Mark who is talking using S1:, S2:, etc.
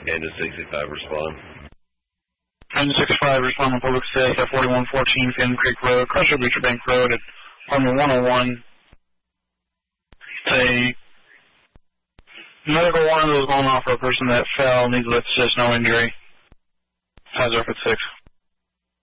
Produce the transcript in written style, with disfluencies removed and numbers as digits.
S1: Engine 65, respond.
S2: Engine 65, respond on public 6 at 4114 Finn Creek Road, Crusher Beecher Bank Road at Apartment 101. Say, medical warning was going off for a person that fell, needs lift assist, no injury. 5 0 6.